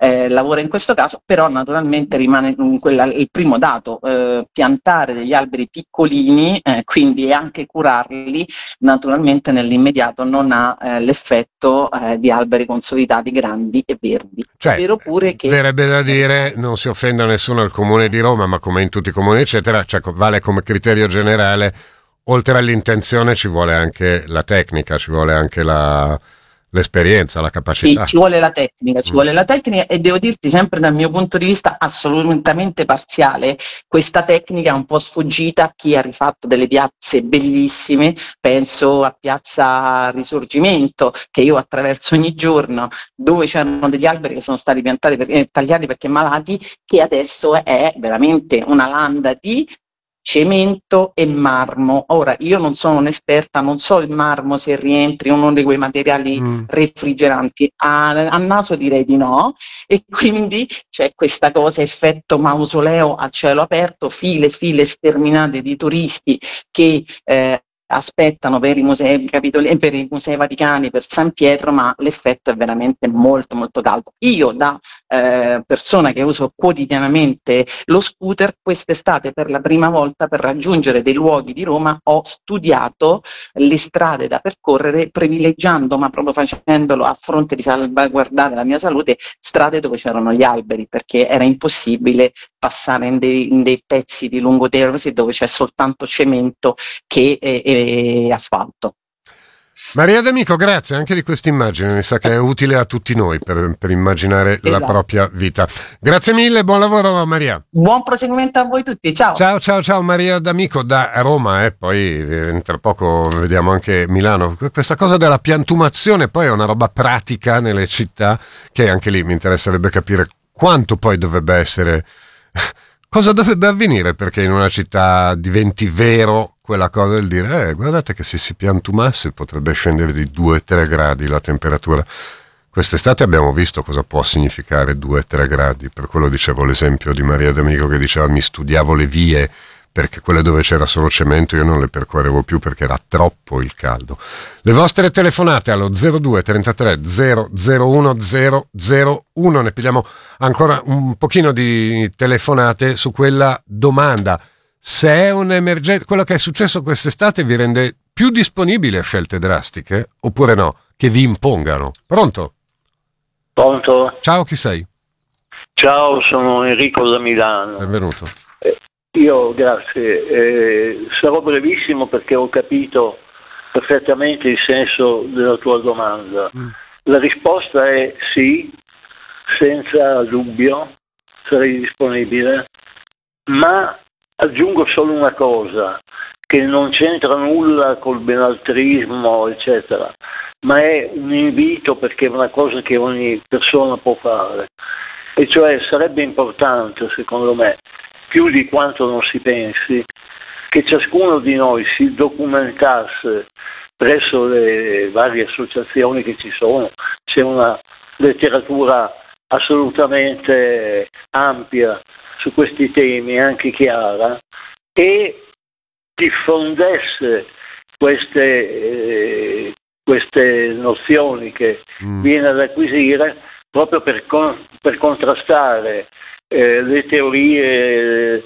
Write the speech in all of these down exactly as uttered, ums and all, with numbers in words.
eh, lavora in questo caso, però naturalmente rimane quella, il primo dato, eh, piantare degli alberi piccolini, eh, quindi anche curarli, naturalmente nell'immediato non ha eh, l'effetto eh, di alberi consolidati grandi e verdi. È Cioè, vero pure che verrebbe da dire, non si offenda nessuno al comune di Roma, ma come in tutti i comuni eccetera, cioè, vale come criterio generale, oltre all'intenzione ci vuole anche la tecnica, ci vuole anche la, l'esperienza, la sì, capacità. ci vuole la tecnica, ci Mm. vuole la tecnica e devo dirti sempre dal mio punto di vista assolutamente parziale, questa tecnica è un po' sfuggita a chi ha rifatto delle piazze bellissime, penso a Piazza Risorgimento che io attraverso ogni giorno, dove c'erano degli alberi che sono stati piantati per, eh, tagliati perché malati, che adesso è veramente una landa di cemento e marmo. Ora, io non sono un'esperta, non so il marmo se rientri uno di quei materiali Mm. refrigeranti, a, a naso direi di no, e quindi c'è questa cosa, effetto mausoleo a cielo aperto, file file sterminate di turisti che eh, aspettano per i musei capitoli, per i musei vaticani, per San Pietro, ma l'effetto è veramente molto molto caldo. Io da eh, persona che uso quotidianamente lo scooter, quest'estate per la prima volta per raggiungere dei luoghi di Roma ho studiato le strade da percorrere, privilegiando, ma proprio facendolo a fronte di salvaguardare la mia salute, strade dove c'erano gli alberi, perché era impossibile passare in dei, in dei pezzi di lungoterra dove c'è soltanto cemento che, e, e asfalto. Maria D'Amico, grazie anche di questa immagine, mi sa che è utile a tutti noi per, per immaginare la Esatto. propria vita. Grazie mille, buon lavoro Maria. Buon proseguimento a voi tutti, ciao. Ciao ciao ciao Maria D'Amico da Roma, eh, poi eh, tra poco vediamo anche Milano. Questa cosa della piantumazione poi è una roba pratica nelle città che anche lì mi interesserebbe capire quanto poi dovrebbe essere, cosa dovrebbe avvenire perché in una città diventi vero quella cosa del dire, eh, guardate che se si piantumasse potrebbe scendere di due tre gradi la temperatura. Quest'estate abbiamo visto cosa può significare due tre gradi, per quello dicevo l'esempio di Maria D'Amico che diceva mi studiavo le vie, perché quelle dove c'era solo cemento io non le percorrevo più perché era troppo il caldo. Le vostre telefonate allo zero due trentatré zero zero uno zero zero uno, ne pigliamo ancora un pochino di telefonate su quella domanda. Se è un'emergenza, quello che è successo quest'estate vi rende più disponibili a scelte drastiche oppure no, che vi impongano? Pronto? Pronto? Ciao, chi sei? Ciao, sono Enrico da Milano. Benvenuto. Eh, io, grazie. Eh, sarò brevissimo perché ho capito perfettamente il senso della tua domanda. Mm. La risposta è sì, senza dubbio, sarei disponibile, ma aggiungo solo una cosa, che non c'entra nulla col benaltrismo, eccetera, ma è un invito perché è una cosa che ogni persona può fare. E cioè sarebbe importante, secondo me, più di quanto non si pensi, che ciascuno di noi si documentasse presso le varie associazioni che ci sono. C'è una letteratura assolutamente ampia su questi temi, anche chiara, e diffondesse queste, eh, queste nozioni che mm. viene ad acquisire proprio per, con, per contrastare eh, le teorie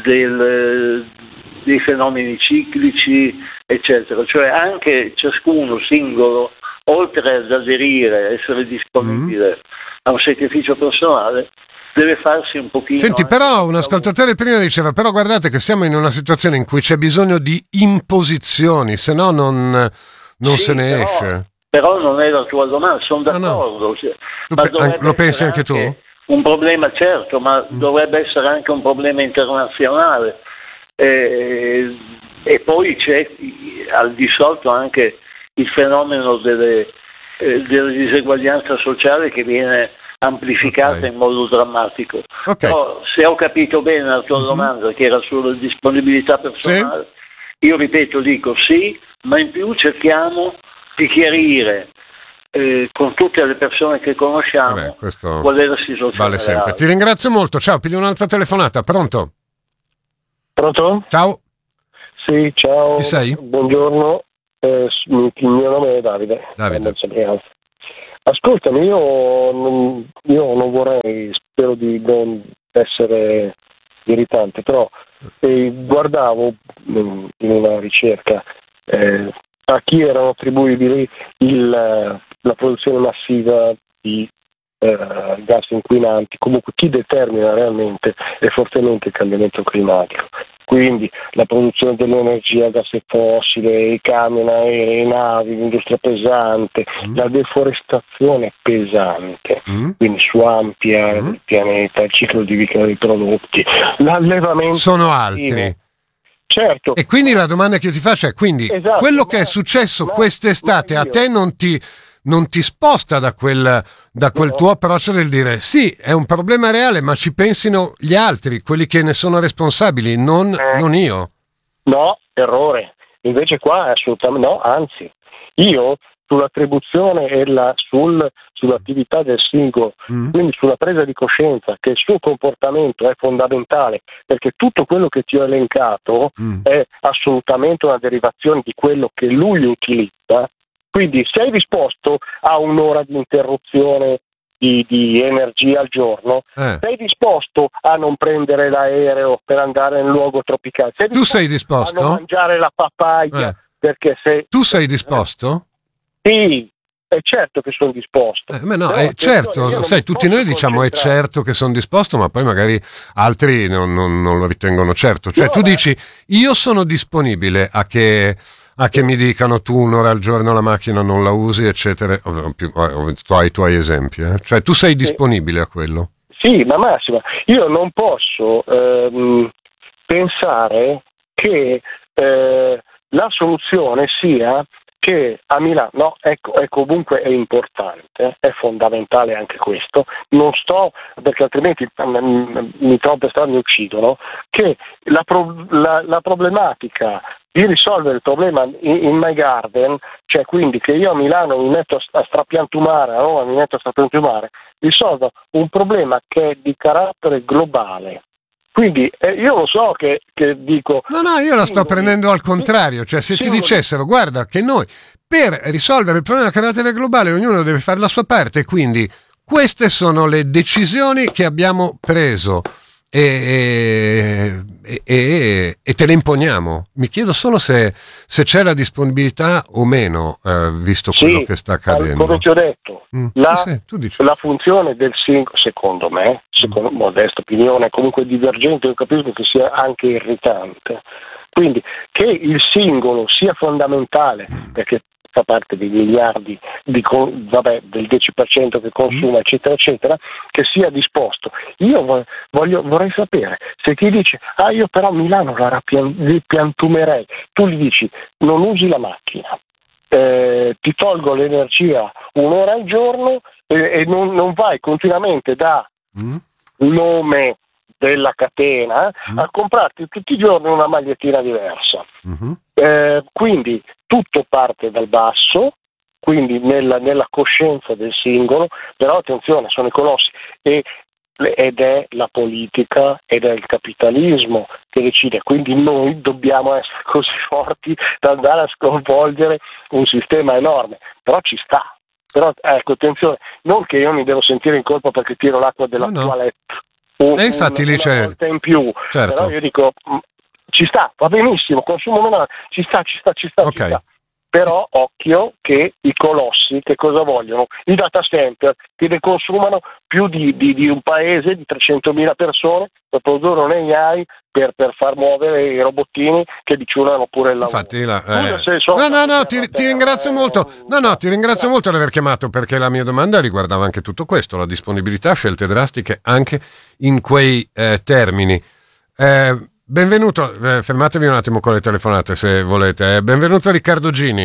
del, dei fenomeni ciclici, eccetera. Cioè anche ciascuno singolo, oltre ad aderire, essere disponibile mm. a un sacrificio personale, deve farsi un pochino. Senti, però un ascoltatore prima diceva, però guardate che siamo in una situazione in cui c'è bisogno di imposizioni, se no non, non sì, se ne però, esce. Però non è la tua domanda, sono d'accordo. No, no. Cioè, ma pe- lo pensi anche tu? Un problema, certo, ma mm. dovrebbe essere anche un problema internazionale. E, e poi c'è al di sotto anche il fenomeno delle, eh, della diseguaglianza sociale che viene amplificata okay. in modo drammatico. Okay. Però se ho capito bene la tua uh-huh. domanda, che era sulla disponibilità personale, sì. io ripeto, dico sì, ma in più cerchiamo di chiarire eh, con tutte le persone che conosciamo Vabbè, qual è la situazione vale sempre. reale. Ti ringrazio molto, ciao, piglio un'altra telefonata, pronto? Pronto? Ciao. Sì, ciao. Chi sei? Buongiorno, eh, il mio nome è Davide. Davide. Ascoltami, io non, io non vorrei, spero di non essere irritante, però eh, guardavo mh, in una ricerca eh, a chi erano attribuibili il, la produzione massiva di eh, gas inquinanti, comunque chi determina realmente e fortemente il cambiamento climatico. Quindi la produzione dell'energia a gas fossile, i camion, aerei, navi, l'industria pesante, mm. la deforestazione pesante, mm. quindi su ampia mm. il pianeta, il ciclo di vita dei prodotti, l'allevamento. Sono altri. Certo. E quindi la domanda che io ti faccio è, quindi esatto, quello che ma, è successo ma, quest'estate ma a te non ti, non ti sposta da quel, da quel no. tuo approccio del dire sì, è un problema reale, ma ci pensino gli altri, quelli che ne sono responsabili, non, eh. non io. No, errore. Invece qua è assolutamente no, anzi, io sull'attribuzione e la, sul, sull'attività del singolo, mm. quindi sulla presa di coscienza che il suo comportamento è fondamentale, perché tutto quello che ti ho elencato mm. è assolutamente una derivazione di quello che lui utilizza. Quindi sei disposto a un'ora di interruzione di, di energia al giorno? Eh. Sei disposto a non prendere l'aereo per andare nel luogo tropicale? Sei tu sei disposto? A non mangiare la papaya? Eh. Perché sei... Tu sei disposto? Sì, è certo che sono disposto. Eh, ma no, è certo, sai, tutti noi diciamo è certo che sono disposto, ma poi magari altri non, non, non lo ritengono certo. Cioè no, tu beh. dici, io sono disponibile a che... a che mi dicano tu un'ora al giorno la macchina non la usi, eccetera. Tu hai i tuoi esempi, eh? Cioè tu sei disponibile a quello? Sì, ma Massimo, io non posso ehm, pensare che eh, la soluzione sia che a Milano, no, ecco, è comunque è importante, è fondamentale anche questo, non sto, perché altrimenti mi troppe strade mi uccidono, che la, pro, la, la problematica di risolvere il problema in, in my garden, cioè quindi che io a Milano mi metto a, a strapiantumare, a Roma mi metto a strapiantumare, risolvo un problema che è di carattere globale. Quindi eh, io lo so che, che dico... No, no, io la sto prendendo al contrario, cioè se ti dicessero, guarda che noi per risolvere il problema a carattere globale ognuno deve fare la sua parte, quindi queste sono le decisioni che abbiamo preso e, e, e, e te le imponiamo. Mi chiedo solo se, se c'è la disponibilità o meno, eh, visto quello sì, che sta accadendo. Come ti ho detto, mm. la, sì, tu dici. la funzione del singolo, secondo me, secondo mm. modesta opinione, comunque divergente, io capisco che sia anche irritante. Quindi che il singolo sia fondamentale, mm. perché fa parte dei miliardi di, vabbè, del dieci per cento che consuma, mm. eccetera, eccetera, che sia disposto. Io voglio, vorrei sapere, se ti dice, ah io però a Milano la ripiantumerei, tu gli dici, non usi la macchina, eh, ti tolgo l'energia un'ora al giorno eh, e non, non vai continuamente da mm. nome della catena mm. a comprarti tutti i giorni una magliettina diversa. Mm-hmm. Eh, quindi tutto parte dal basso, quindi nella, nella coscienza del singolo, però attenzione, sono i colossi e, ed è la politica ed è il capitalismo che decide, quindi noi dobbiamo essere così forti da andare a sconvolgere un sistema enorme, però ci sta. Però ecco, attenzione, non che io mi devo sentire in colpa perché tiro l'acqua della no, no. toilette un, e infatti una, lì c'è una volta in più, certo. Però io dico ci sta, va benissimo, consumo meno, ci sta, ci sta, ci sta, okay. ci sta. Però occhio che i colossi che cosa vogliono? I data center che ne consumano più di, di, di un paese di trecentomila persone per produrre un A I per, per far muovere i robottini che dicionano pure il lavoro. Infatti, la, eh... no, no, no, ti, ti ringrazio eh, molto. No, no, ti ringrazio molto di aver chiamato, perché la mia domanda riguardava anche tutto questo, la disponibilità, scelte drastiche anche in quei eh, termini. Eh, Benvenuto, eh, fermatevi un attimo con le telefonate se volete. Eh, benvenuto Riccardo Gini.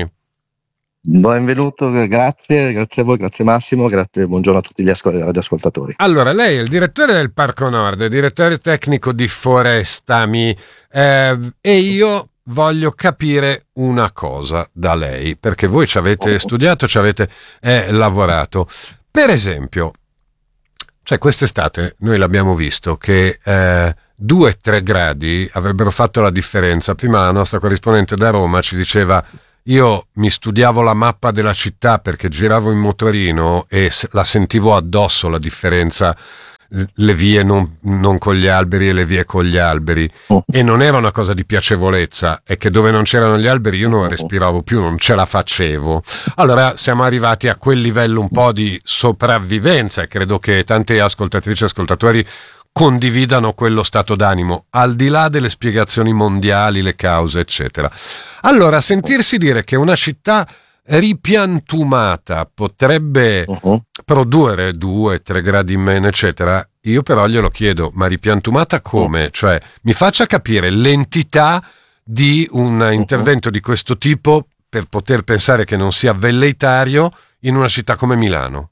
Benvenuto, grazie, grazie a voi, grazie Massimo, grazie, buongiorno a tutti gli ascol- radioascoltatori. Allora, lei è il direttore del Parco Nord, direttore tecnico di Forestami, eh, e io voglio capire una cosa da lei, perché voi ci avete oh. studiato, ci avete eh, lavorato. Per esempio, cioè quest'estate noi l'abbiamo visto che... Eh, due tre gradi avrebbero fatto la differenza. Prima la nostra corrispondente da Roma ci diceva io mi studiavo la mappa della città perché giravo in motorino e la sentivo addosso la differenza, le vie non, non con gli alberi e le vie con gli alberi, Oh. e non era una cosa di piacevolezza, è che dove non c'erano gli alberi io non respiravo più, non ce la facevo. Allora siamo arrivati a quel livello un po' di sopravvivenza e credo che tante ascoltatrici e ascoltatori condividano quello stato d'animo, al di là delle spiegazioni mondiali, le cause, eccetera. Allora, sentirsi dire che una città ripiantumata potrebbe Uh-huh. produrre due, tre gradi in meno, eccetera, io però glielo chiedo, ma ripiantumata come? Cioè, mi faccia capire l'entità di un intervento di questo tipo per poter pensare che non sia velleitario in una città come Milano.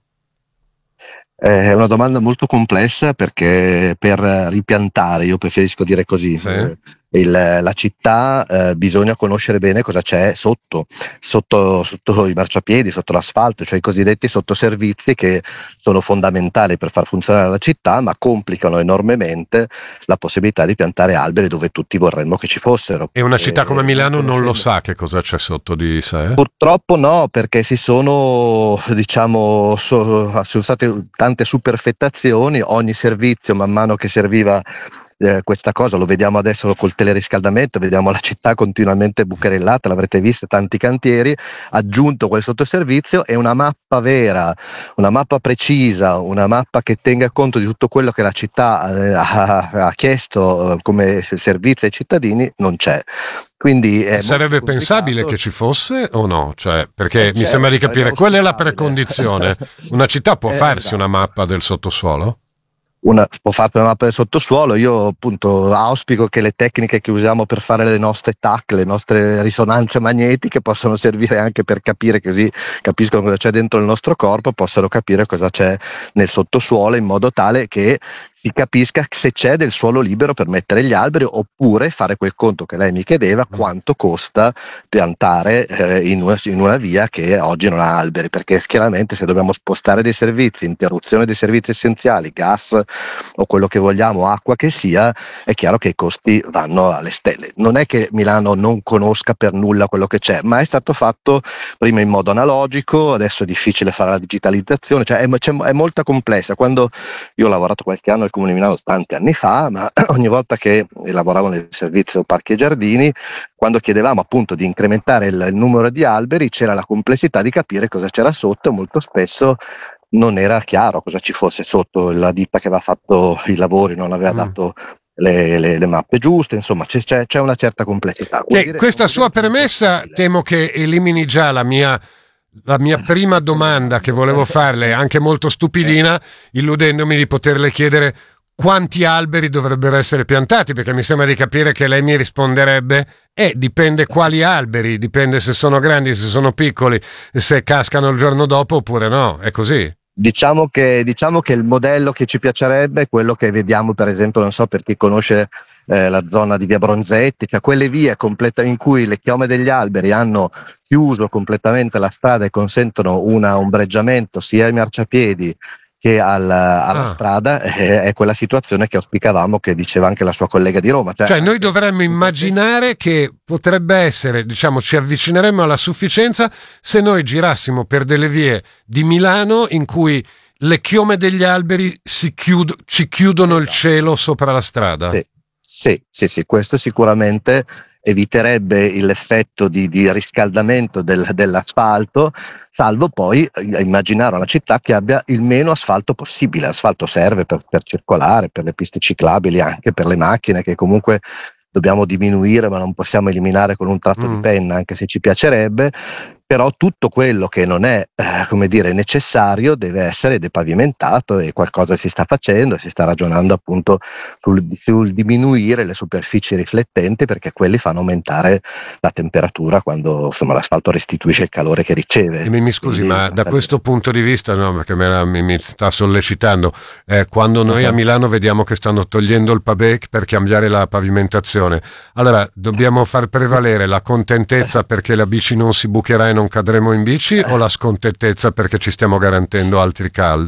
È una domanda molto complessa perché per ripiantare, io preferisco dire così, Sì. eh, il- la città eh, bisogna conoscere bene cosa c'è sotto, sotto, sotto i marciapiedi, sotto l'asfalto, cioè i cosiddetti sottoservizi che sono fondamentali per far funzionare la città, ma complicano enormemente la possibilità di piantare alberi dove tutti vorremmo che ci fossero. E una città come Eh, Milano non lo conoscendo- sa che cosa c'è sotto di sé? Purtroppo no, perché si sono, diciamo, so- sono state tante superfettazioni, ogni servizio man mano che serviva eh, questa cosa, lo vediamo adesso col teleriscaldamento, vediamo la città continuamente bucherellata, l'avrete visto, tanti cantieri, aggiunto quel sottoservizio e una mappa vera, una mappa precisa, una mappa che tenga conto di tutto quello che la città eh, ha, ha chiesto eh, come servizio ai cittadini, non c'è. Quindi è Sarebbe molto pensabile complicato. che ci fosse o no? Cioè, perché Eh, mi certo, sembra di capire, sarebbe quella è la auspicabile. precondizione. Una città può Eh, farsi esatto. una mappa del sottosuolo? Una, può fare una mappa del sottosuolo. Io appunto auspico che le tecniche che usiamo per fare le nostre T A C, le nostre risonanze magnetiche, possano servire anche per capire, così capiscono cosa c'è dentro il nostro corpo, possano capire cosa c'è nel sottosuolo, in modo tale che si capisca se c'è del suolo libero per mettere gli alberi, oppure fare quel conto che lei mi chiedeva, quanto costa piantare eh, in, una, in una via che oggi non ha alberi, perché chiaramente se dobbiamo spostare dei servizi, interruzione dei servizi essenziali, gas o quello che vogliamo, acqua che sia, è chiaro che i costi vanno alle stelle. Non è che Milano non conosca per nulla quello che c'è, ma è stato fatto prima in modo analogico, adesso è difficile fare la digitalizzazione, cioè è, è molto complessa. Quando io ho lavorato qualche anno al Comune di Milano, tanti anni fa, ma ogni volta che lavoravo nel servizio parchi e giardini, quando chiedevamo appunto di incrementare il, il numero di alberi, c'era la complessità di capire cosa c'era sotto, e molto spesso non era chiaro cosa ci fosse sotto. La ditta che aveva fatto i lavori non aveva Mm. dato le, le, le mappe giuste, insomma c'è, c'è, c'è una certa complessità. Vuol Che dire- questa vuol dire sua che è premessa impossibile. temo che elimini già la mia, la mia prima domanda che volevo farle, anche molto stupidina, illudendomi di poterle chiedere quanti alberi dovrebbero essere piantati, perché mi sembra di capire che lei mi risponderebbe eh, dipende quali alberi, dipende se sono grandi, se sono piccoli, se cascano il giorno dopo oppure no, è così. Diciamo che, diciamo che il modello che ci piacerebbe è quello che vediamo, per esempio, non so, per chi conosce eh, la zona di via Bronzetti, cioè quelle vie completa in cui le chiome degli alberi hanno chiuso completamente la strada e consentono un ombreggiamento sia ai marciapiedi che al, alla Ah. strada, eh, è quella situazione che auspicavamo, che diceva anche la sua collega di Roma. Cioè noi dovremmo immaginare che potrebbe essere, diciamo, ci avvicineremmo alla sufficienza se noi girassimo per delle vie di Milano in cui le chiome degli alberi si chiud- ci chiudono il cielo sopra la strada. Sì, sì, sì, sì, questo sicuramente eviterebbe l'effetto di, di riscaldamento del, dell'asfalto, salvo poi eh, immaginare una città che abbia il meno asfalto possibile. L'asfalto serve per, per circolare, per le piste ciclabili, anche per le macchine, che comunque dobbiamo diminuire, ma non possiamo eliminare con un tratto Mm. di penna, anche se ci piacerebbe. Però tutto quello che non è eh, come dire necessario deve essere depavimentato, e qualcosa si sta facendo, si sta ragionando appunto sul, sul diminuire le superfici riflettenti, perché quelli fanno aumentare la temperatura quando insomma l'asfalto restituisce il calore che riceve. E mi, mi scusi, Quindi, ma da sai- questo punto di vista, no, perché me la- mi, mi sta sollecitando, eh, quando noi a Uh-huh. Milano vediamo che stanno togliendo il pavè per cambiare la pavimentazione, allora dobbiamo far prevalere la contentezza perché la bici non si bucherà e non cadremo in bici, o la scontentezza perché ci stiamo garantendo altri caldi?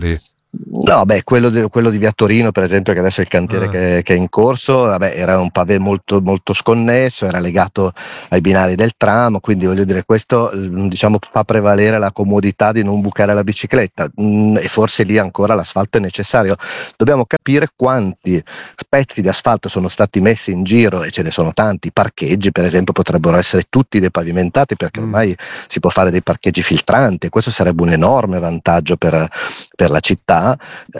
No, beh, quello di, quello di Via Torino, per esempio, che adesso è il cantiere Ah. che, che è in corso, vabbè, era un pavé molto, molto sconnesso, era legato ai binari del tram, quindi voglio dire, questo mm, diciamo, fa prevalere la comodità di non bucare la bicicletta, mm, e forse lì ancora l'asfalto è necessario. Dobbiamo capire quanti pezzi di asfalto sono stati messi in giro, e ce ne sono tanti. I parcheggi, per esempio, potrebbero essere tutti depavimentati, perché Mm. ormai si può fare dei parcheggi filtranti, e questo sarebbe un enorme vantaggio per, per la città.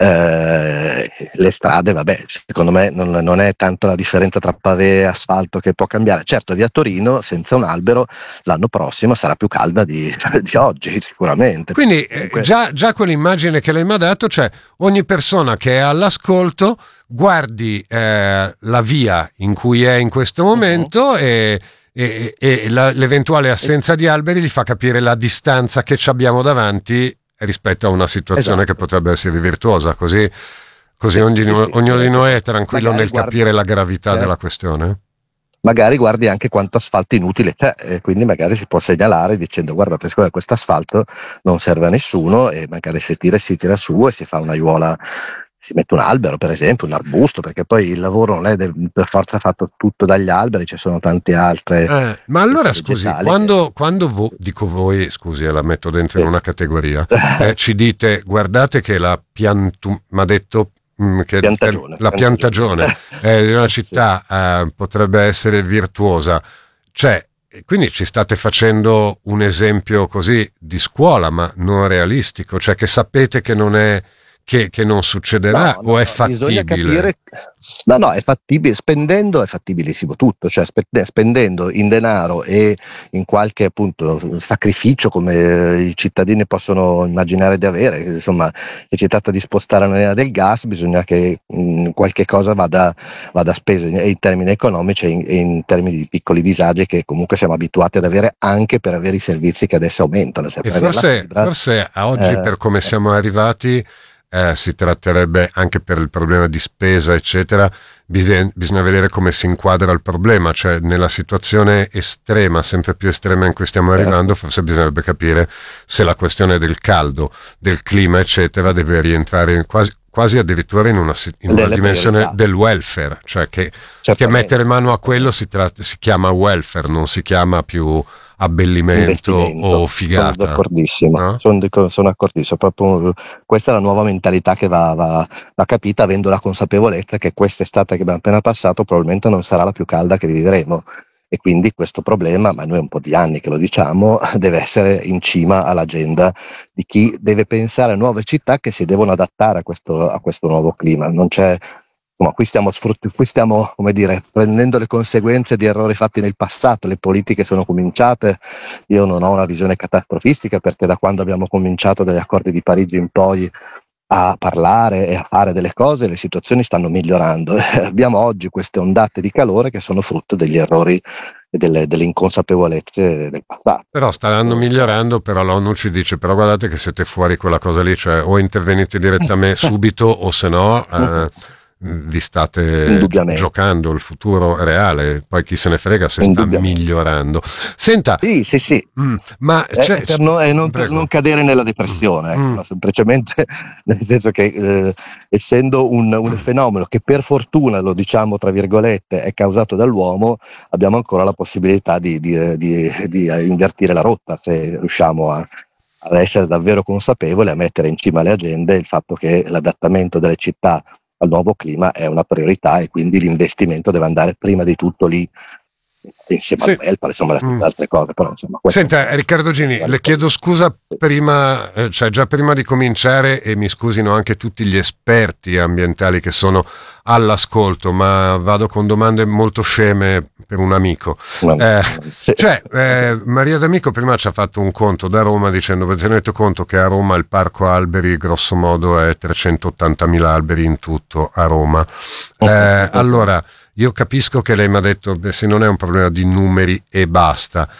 Eh, le strade, vabbè, secondo me non, non è tanto la differenza tra pavé e asfalto che può cambiare. Certo, Via Torino senza un albero l'anno prossimo sarà più calda di, di oggi, sicuramente. Quindi eh, Comunque, già, già quell'immagine che lei mi ha dato, cioè ogni persona che è all'ascolto guardi eh, la via in cui è in questo momento e, e, e la, l'eventuale assenza di alberi gli fa capire la distanza che ci abbiamo davanti rispetto a una situazione esatto. che potrebbe essere virtuosa, così, così Sì, ognuno, sì, sì, ognuno di noi è certo. tranquillo Magari nel guardi- capire la gravità certo. della questione. Magari guardi anche quanto asfalto inutile c'è, e quindi magari si può segnalare dicendo: guardate, siccome questo asfalto non serve a nessuno, e magari si tira e si tira su e si fa una aiuola, si mette un albero, per esempio, un arbusto, perché poi il lavoro non è de- per forza fatto tutto dagli alberi, ci sono tante altre Eh, ma allora scusi, vegetali quando, quando vo- dico voi, scusi, eh, la metto dentro Sì. in una categoria, eh, ci dite guardate che la piantu, m'ha detto mm, che, Piantagione, che la piantagione eh, di una città eh, potrebbe essere virtuosa, cioè, quindi ci state facendo un esempio così di scuola, ma non realistico, cioè che sapete che non è che, che non succederà, No, no, o è no, bisogna fattibile? capire. No, no, è fattibile, spendendo è fattibilissimo tutto, cioè spe- spendendo in denaro e in qualche appunto sacrificio come eh, i cittadini possono immaginare di avere. Insomma, se si tratta di spostare la moneta del gas, bisogna che mh, qualche cosa vada, vada spesa in, in termini economici e in, e in termini di piccoli disagi che comunque siamo abituati ad avere, anche per avere i servizi che adesso aumentano, cioè E per avere la forse, fibra. forse a oggi, eh, per come siamo arrivati, eh, si tratterebbe anche per il problema di spesa, eccetera, bisogna, bisogna vedere come si inquadra il problema, cioè nella situazione estrema, sempre più estrema in cui stiamo arrivando, forse bisognerebbe capire se la questione del caldo, del clima, eccetera, deve rientrare in quasi, quasi addirittura in una, si- in una Delle dimensione priorità. del welfare, cioè che, che Certamente. mettere mano a quello si, tratta, si chiama welfare, non si chiama più abbellimento Investimento. o Sono figata. d'accordissimo, No? sono, di- sono d'accordissimo. Proprio, questa è la nuova mentalità che va, va, va capita, avendo la consapevolezza che quest'estate che abbiamo appena passato probabilmente non sarà la più calda che vivremo, e quindi questo problema, ma noi è un po' di anni che lo diciamo, deve essere in cima all'agenda di chi deve pensare a nuove città che si devono adattare a questo, a questo nuovo clima. Non c'è Insomma, qui stiamo, sfrutt- qui stiamo come dire, prendendo le conseguenze di errori fatti nel passato, le politiche sono cominciate. Io non ho una visione catastrofistica, perché da quando abbiamo cominciato dagli accordi di Parigi in poi a parlare e a fare delle cose, le situazioni stanno migliorando. Abbiamo oggi queste ondate di calore che sono frutto degli errori e delle, delle inconsapevolezze del passato. Però staranno migliorando, però l'ONU ci dice, però guardate che siete fuori quella cosa lì, cioè o intervenite direttamente subito o se no eh, vi state Indubbiamente. giocando il futuro reale, poi chi se ne frega se sta Indubbiamente. migliorando. Senta, Sì, sì, sì. mm, ma È, c'è, è per, no- è non, per prego. non cadere nella depressione, ecco, Mm. no? Semplicemente nel senso che eh, essendo un, un fenomeno che per fortuna, lo diciamo tra virgolette, è causato dall'uomo, abbiamo ancora la possibilità di, di, di, di invertire la rotta, se riusciamo a, ad essere davvero consapevoli, a mettere in cima alle agende il fatto che l'adattamento delle città al nuovo clima è una priorità, e quindi l'investimento deve andare prima di tutto lì, insieme Sì. al welfare, insomma, alle Mm. altre cose. Però, insomma, questo- Senta, Riccardo Gini, le chiedo scusa prima, eh, cioè già prima di cominciare, e mi scusino anche tutti gli esperti ambientali che sono all'ascolto, ma vado con domande molto sceme per un amico. No, Eh, sì. Cioè, eh, Maria D'Amico prima ci ha fatto un conto da Roma dicendo: tenete conto che a Roma il parco alberi grosso modo è trecentottantamila alberi in tutto a Roma. Eh, allora, io capisco che lei mi ha detto beh, se non è un problema di numeri e basta,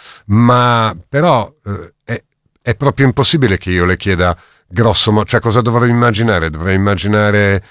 ma però eh, è, è proprio impossibile che io le chieda grosso modo, cioè cosa dovrei immaginare? Dovrei immaginare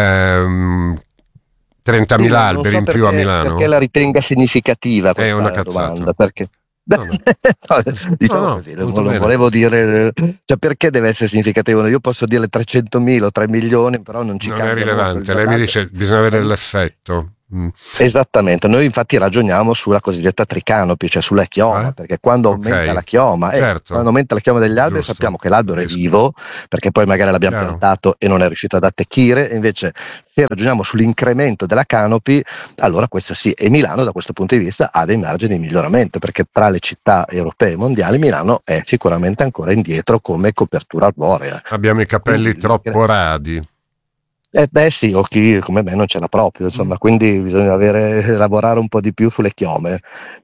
ehm, trentamila Sì, non alberi so in più a perché- Milano? Perché la ritenga significativa È una questa cazzata. domanda, perché No, no. No, diciamo No, no, così, molto non bene. volevo dire, cioè perché deve essere significativo? Io posso dire trecentomila o tre milioni, però non ci Non è cambia molto il rilevante. Lei mi giornale. dice bisogna vedere l'effetto. Mm. Esattamente, noi infatti ragioniamo sulla cosiddetta tricanopi, cioè sulla chioma, Eh? perché quando aumenta Ok, la chioma, eh, certo, quando aumenta la chioma degli alberi giusto, sappiamo che l'albero è capisco. vivo, perché poi magari l'abbiamo Chiaro. piantato e non è riuscito ad attecchire, e invece se ragioniamo sull'incremento della canopy, allora questo sì, e Milano da questo punto di vista ha dei margini di miglioramento, perché tra le città europee e mondiali Milano è sicuramente ancora indietro come copertura arborea. Abbiamo i capelli Quindi, troppo radi. eh beh sì, o chi come me non ce l'ha proprio, insomma, quindi bisogna avere, lavorare un po' di più sulle chiome.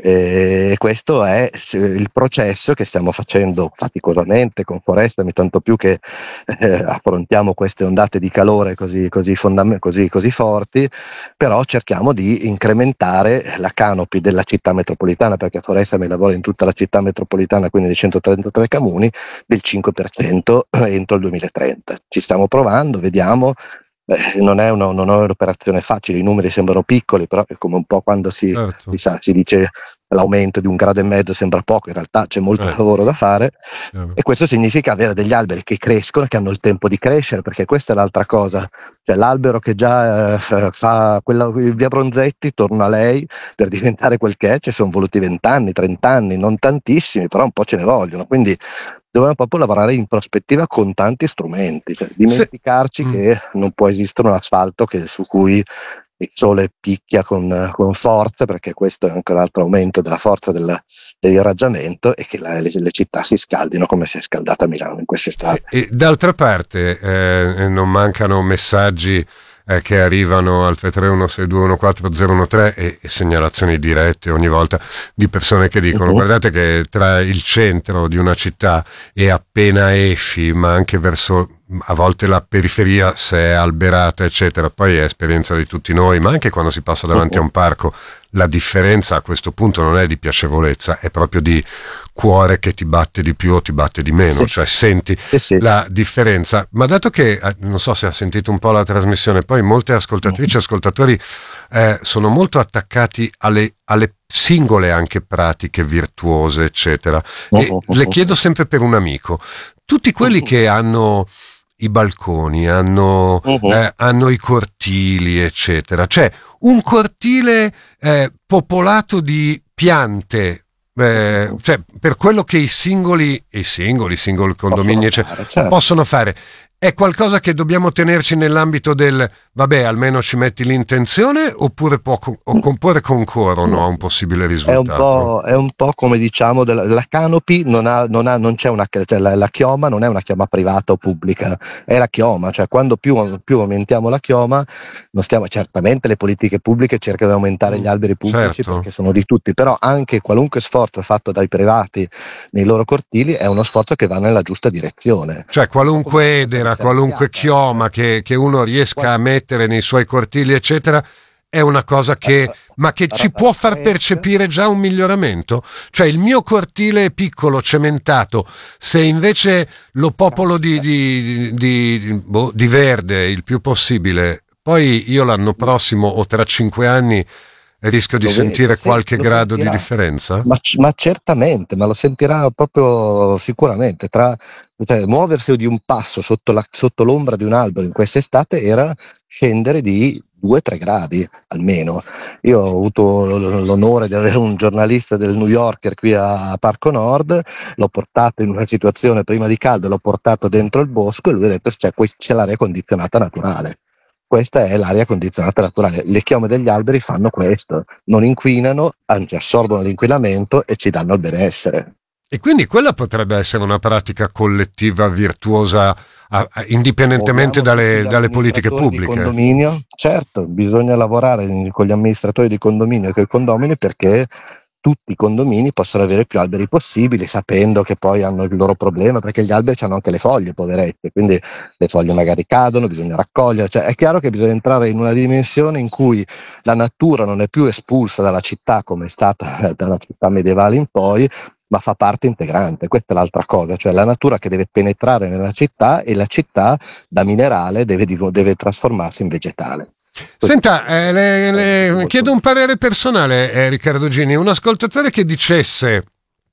E questo è s- il processo che stiamo facendo faticosamente con Forestami, tanto più che eh, affrontiamo queste ondate di calore così, così, fondam- così, così forti, però cerchiamo di incrementare la canopy della città metropolitana, perché Forestami lavora in tutta la città metropolitana, quindi nei centotrentatré comuni, del cinque per cento entro il duemilatrenta. Ci stiamo provando, vediamo. Beh, non è, una, non è un'operazione facile, i numeri sembrano piccoli, però è come un po' quando si, Certo. si, sa, si dice l'aumento di un grado e mezzo sembra poco, in realtà c'è molto Eh. lavoro da fare, Chiaro. e questo significa avere degli alberi che crescono, che hanno il tempo di crescere, perché questa è l'altra cosa, cioè l'albero che già eh, fa quella via Bronzetti, torna a lei per diventare quel che è, ci sono voluti venti anni, trenta anni, non tantissimi, però un po' ce ne vogliono, quindi dobbiamo proprio lavorare in prospettiva con tanti strumenti, cioè dimenticarci Se- mm. che non può esistere un asfalto che, su cui il sole picchia con, con forza, perché questo è anche un altro aumento della forza del, dell'irraggiamento, e che la, le, le città si scaldino come si è scaldata Milano in quest'estate. E, e d'altra parte eh, non mancano messaggi eh, che arrivano al tre tre uno sei due uno quattro zero uno tre e, e segnalazioni dirette ogni volta di persone che dicono: Uh-huh. guardate che tra il centro di una città e appena esci, ma anche verso a volte la periferia, se è alberata eccetera, poi è esperienza di tutti noi, ma anche quando si passa davanti Uh-huh. a un parco, la differenza a questo punto non è di piacevolezza, è proprio di cuore che ti batte di più o ti batte di meno, Sì. cioè senti Sì, sì. la differenza. Ma dato che eh, non so se ha sentito un po' la trasmissione, poi molte ascoltatrici e ascoltatori eh, sono molto attaccati alle, alle singole anche pratiche virtuose eccetera, e Uh-huh. le chiedo sempre per un amico: tutti quelli che hanno i balconi, hanno, Uh-huh. eh, hanno i cortili eccetera, cioè un cortile eh, popolato di piante, eh, cioè per quello che i singoli i singoli, i singoli condomini Possono eccetera, fare, certo. possono fare, è qualcosa che dobbiamo tenerci nell'ambito del vabbè, almeno ci metti l'intenzione, oppure, può, oppure concorrono a un possibile È un risultato? po', è un po' come diciamo della, la canopy non ha, non ha, non c'è una, cioè la, la chioma non è una chioma privata o pubblica, è la chioma, cioè quando più, più aumentiamo la chioma, non stiamo, certamente le politiche pubbliche cercano di aumentare gli alberi pubblici, Certo. perché sono di tutti, però anche qualunque sforzo fatto dai privati nei loro cortili è uno sforzo che va nella giusta direzione. Cioè qualunque edera, qualunque chioma che, che uno riesca a mettere nei suoi cortili eccetera, è una cosa che, ma che ci può far percepire già un miglioramento. Cioè il mio cortile è piccolo, cementato, se invece lo popolo di, di, di, boh, di verde il più possibile, poi io l'anno prossimo o tra cinque anni rischio di Lo sentire vede, sì, qualche lo grado sentirà. di differenza? Ma, ma certamente, ma lo sentirà proprio sicuramente. Tra, cioè, muoversi di un passo sotto, la, sotto l'ombra di un albero in quest'estate era scendere di due tre gradi almeno. Io ho avuto l'onore di avere un giornalista del New Yorker qui a Parco Nord, l'ho portato in una situazione prima di caldo, l'ho portato dentro il bosco e lui ha detto c'è, c'è l'aria condizionata naturale. Questa è l'aria condizionata naturale. Le chiome degli alberi fanno questo, non inquinano, anzi assorbono l'inquinamento e ci danno il benessere. E quindi quella potrebbe essere una pratica collettiva virtuosa, a, a, indipendentemente dalle, dalle politiche pubbliche. Di condominio, certo, bisogna lavorare con gli amministratori di condominio e con i condomini perché tutti i condomini possono avere più alberi possibili, sapendo che poi hanno il loro problema, perché gli alberi hanno anche le foglie, poveretti, quindi le foglie magari cadono, bisogna raccogliere, cioè è chiaro che bisogna entrare in una dimensione in cui la natura non è più espulsa dalla città come è stata dalla città medievale in poi, ma fa parte integrante. Questa è l'altra cosa, cioè la natura che deve penetrare nella città e la città da minerale deve, deve trasformarsi in vegetale. Senta, eh, le, le, chiedo un parere personale, eh, Riccardo Gini. Un ascoltatore che dicesse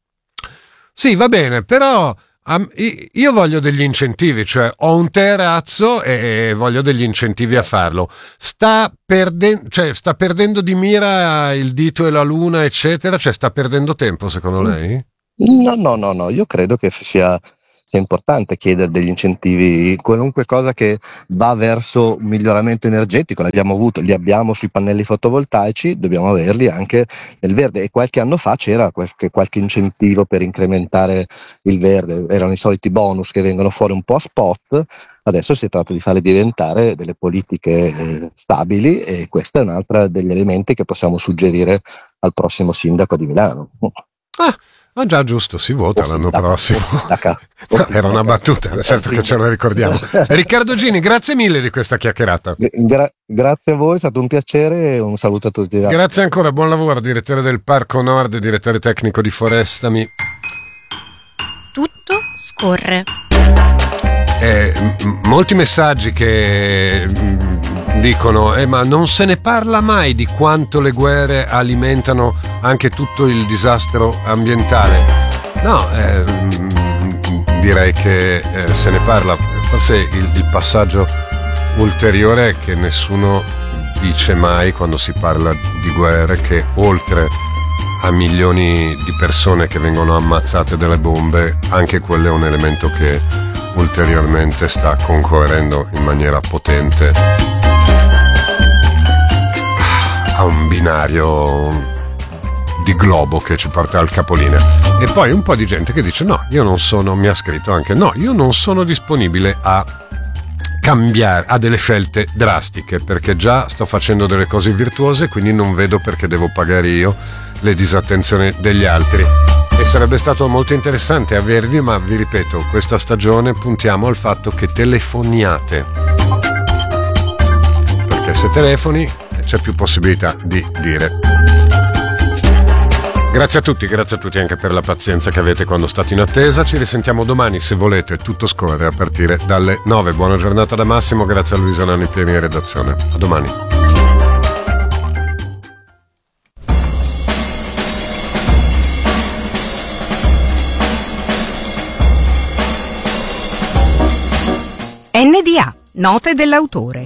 sì, va bene, però um, io voglio degli incentivi, cioè ho un terrazzo e voglio degli incentivi a farlo. Sta, perden- cioè, sta perdendo di mira il dito e la luna, eccetera, cioè sta perdendo tempo secondo lei? No, no, no, no, io credo che sia, sia importante chiedere degli incentivi, qualunque cosa che va verso un miglioramento energetico, l'abbiamo avuto, li abbiamo sui pannelli fotovoltaici, dobbiamo averli anche nel verde, e qualche anno fa c'era qualche, qualche incentivo per incrementare il verde, erano i soliti bonus che vengono fuori un po' a spot. Adesso si tratta di farle diventare delle politiche eh, stabili, e questo è un altro degli elementi che possiamo suggerire al prossimo sindaco di Milano. Ah, ah già, giusto, si vota O l'anno sindaca, prossimo. o sindaca, o No, sindaca. era una battuta, certo che ce la ricordiamo. Riccardo Gini, grazie mille di questa chiacchierata. Gra- grazie a voi, è stato un piacere, e un saluto a tutti. Grazie ancora, buon lavoro, direttore del Parco Nord, direttore tecnico di Forestami. Tutto scorre. Eh, m- molti messaggi che mh, dicono eh, ma non se ne parla mai di quanto le guerre alimentano anche tutto il disastro ambientale. No, eh, mh, direi che eh, se ne parla. Forse il, il passaggio ulteriore è che nessuno dice mai, quando si parla di guerre, che oltre a milioni di persone che vengono ammazzate dalle bombe, anche quello è un elemento che ulteriormente sta concorrendo in maniera potente a un binario di globo che ci porta al capolinea. E poi un po' di gente che dice no, io non sono, mi ha scritto anche, no, io non sono disponibile a cambiare, a delle scelte drastiche, perché già sto facendo delle cose virtuose, quindi non vedo perché devo pagare io le disattenzioni degli altri. E sarebbe stato molto interessante avervi, ma vi ripeto, questa stagione puntiamo al fatto che telefoniate, perché se telefoni c'è più possibilità di dire. Grazie a tutti, grazie a tutti anche per la pazienza che avete quando state in attesa. Ci risentiamo domani, se volete. Tutto scorre a partire dalle nove. Buona giornata da Massimo, grazie a Luisa Nani Pieni in redazione. A domani. N D A, note dell'autore.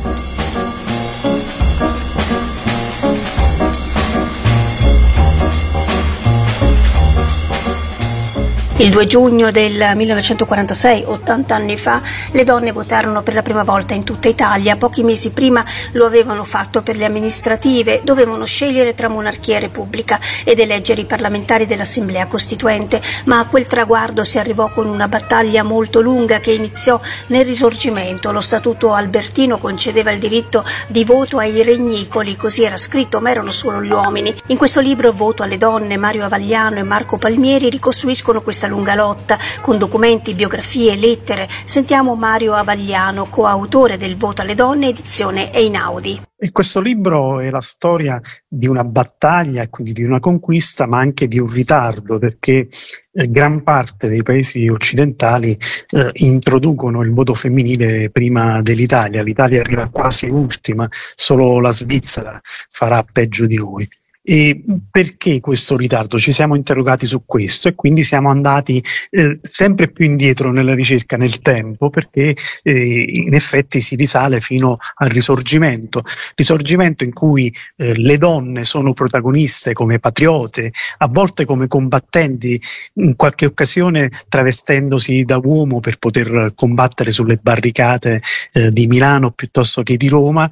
Il due giugno del millenovecentoquarantasei, ottanta anni fa, le donne votarono per la prima volta in tutta Italia. Pochi mesi prima lo avevano fatto per le amministrative. Dovevano scegliere tra monarchia e repubblica ed eleggere i parlamentari dell'Assemblea Costituente, ma a quel traguardo si arrivò con una battaglia molto lunga che iniziò nel Risorgimento. Lo Statuto albertino concedeva il diritto di voto ai regnicoli, così era scritto, ma erano solo gli uomini. In questo libro, Voto alle donne, Mario Avagliano e Marco Palmieri ricostruiscono questa lunga lotta con documenti, biografie, lettere. Sentiamo Mario Avagliano, coautore del Voto alle donne, edizione Einaudi. E questo libro è la storia di una battaglia e quindi di una conquista, ma anche di un ritardo, perché eh, gran parte dei paesi occidentali eh, introducono il voto femminile prima dell'Italia. L'Italia arriva quasi ultima, solo la Svizzera farà peggio di noi. E perché questo ritardo? Ci siamo interrogati su questo e quindi siamo andati eh, sempre più indietro nella ricerca nel tempo, perché eh, in effetti si risale fino al Risorgimento, Risorgimento in cui eh, le donne sono protagoniste come patriote, a volte come combattenti, in qualche occasione travestendosi da uomo per poter combattere sulle barricate eh, di Milano piuttosto che di Roma,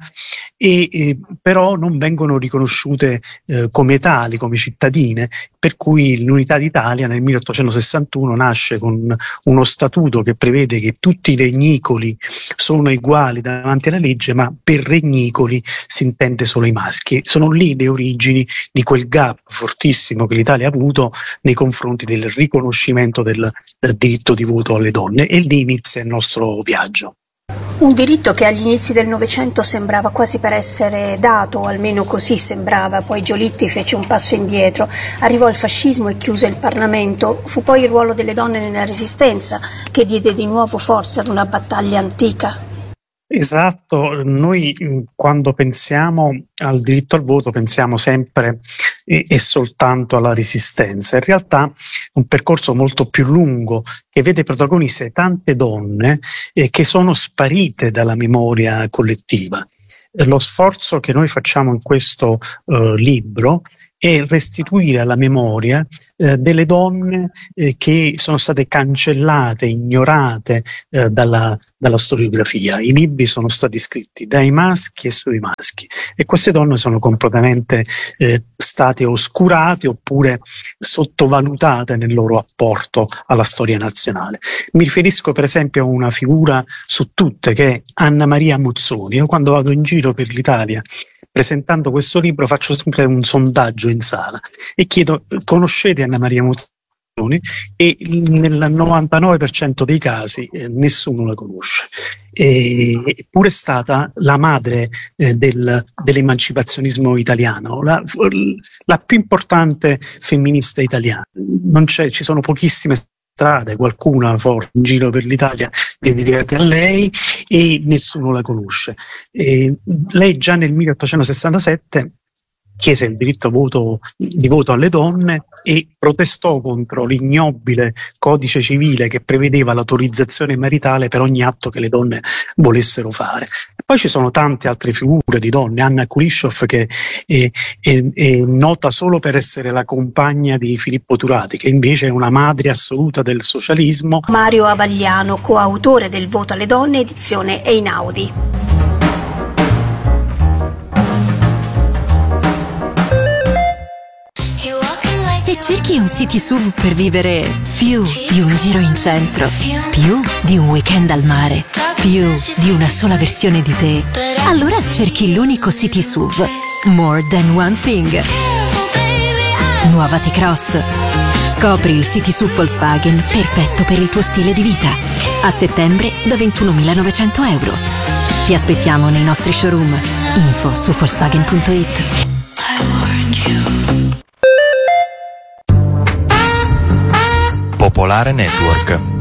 e eh, però non vengono riconosciute eh, come tali, come cittadine, per cui l'Unità d'Italia nel milleottocentosessantuno nasce con uno statuto che prevede che tutti i regnicoli sono uguali davanti alla legge, ma per regnicoli si intende solo i maschi. Sono lì le origini di quel gap fortissimo che l'Italia ha avuto nei confronti del riconoscimento del, del diritto di voto alle donne, e lì inizia il nostro viaggio. Un diritto che agli inizi del Novecento sembrava quasi per essere dato, o almeno così sembrava. Poi Giolitti fece un passo indietro, arrivò il fascismo e chiuse il Parlamento. Fu poi il ruolo delle donne nella Resistenza che diede di nuovo forza ad una battaglia antica. Esatto, noi quando pensiamo al diritto al voto pensiamo sempre e, e soltanto alla resistenza. In realtà è un percorso molto più lungo che vede protagoniste tante donne eh, che sono sparite dalla memoria collettiva. Lo sforzo che noi facciamo in questo eh, libro è restituire alla memoria eh, delle donne eh, che sono state cancellate, ignorate eh, dalla, dalla storiografia. I libri sono stati scritti dai maschi e sui maschi e queste donne sono completamente eh, state oscurate oppure sottovalutate nel loro apporto alla storia nazionale. Mi riferisco per esempio a una figura su tutte che è Anna Maria Mozzoni. Io quando vado in giro per l'Italia presentando questo libro faccio sempre un sondaggio in sala e chiedo: conoscete Anna Maria Mozzoni? E nel novantanove per cento dei casi eh, nessuno la conosce. Eppure è stata la madre eh, del, dell'emancipazionismo italiano, la, la più importante femminista italiana. Non c'è, ci sono pochissime strade, qualcuna forse in giro per l'Italia dedicate a lei e nessuno la conosce. E lei già nel milleottocentosessantasette chiese il diritto voto, di voto alle donne e protestò contro l'ignobile codice civile che prevedeva l'autorizzazione maritale per ogni atto che le donne volessero fare. Poi ci sono tante altre figure di donne. Anna Kulishov, che è, è, è nota solo per essere la compagna di Filippo Turati, che invece è una madre assoluta del socialismo. Mario Avagliano, coautore del Voto alle donne, edizione Einaudi. Se cerchi un City S U V per vivere più di un giro in centro, più di un weekend al mare, più di una sola versione di te, allora cerchi l'unico City S U V, More Than One Thing. Nuova T-Cross. Scopri il City S U V Volkswagen perfetto per il tuo stile di vita. A settembre da ventunomilanovecento euro. Ti aspettiamo nei nostri showroom. Info su Volkswagen punto it. Popolare Network.